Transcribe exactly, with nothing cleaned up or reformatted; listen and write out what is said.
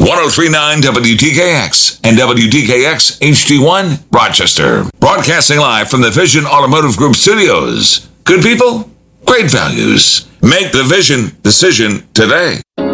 oh three point nine W T K X and W T K X H D one, Rochester. Broadcasting live from the Vision Automotive Group studios. Good people, great values. Make the Vision decision today.